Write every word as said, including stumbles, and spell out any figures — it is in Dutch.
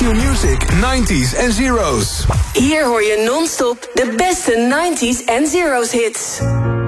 Q Music nineties en zeros. Hier hoor je non-stop de beste nineties en zeros hits.